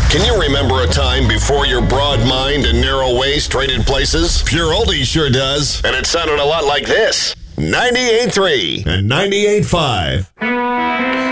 Can you remember a time before your broad mind and narrow waist traded places? Pure Oldies sure does. And it sounded a lot like this. 98.3 and 98.5.